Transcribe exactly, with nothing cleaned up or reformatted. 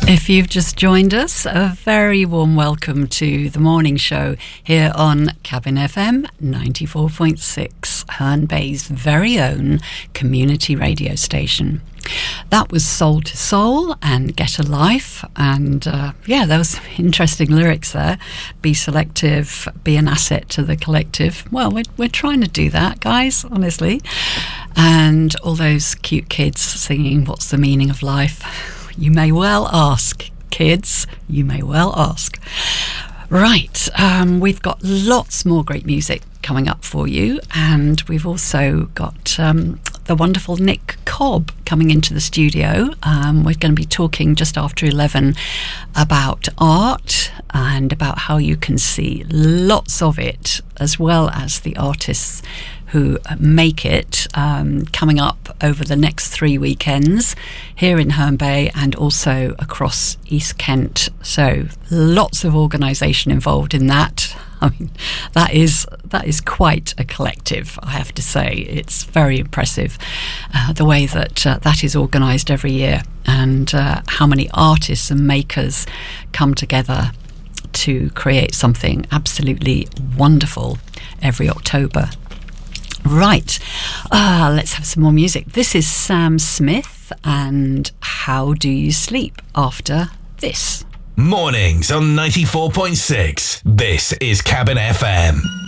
If you've just joined us, a very warm welcome to the morning show here on Cabin F M ninety-four point six, Herne Bay's very own community radio station. That was Soul to Soul and Get a Life, and uh, yeah, there was some interesting lyrics there. Be selective, be an asset to the collective. Well, we're, we're trying to do that, guys, honestly. And all those cute kids singing What's the Meaning of Life? You may well ask, kids, you may well ask. Right, um, we've got lots more great music coming up for you, and we've also got um, the wonderful Nick Cobb coming into the studio. Um, we're going to be talking just after eleven about art and about how you can see lots of it, as well as the artists who make it, um, coming up over the next three weekends here in Herne Bay and also across East Kent. So lots of organisation involved in that. I mean, that is that is quite a collective, I have to say. It's very impressive, uh, the way that uh, that is organised every year, and uh, how many artists and makers come together to create something absolutely wonderful every October. Right, uh, let's have some more music. This is Sam Smith and How Do You Sleep After This? Mornings on ninety-four point six. This is Cabin F M.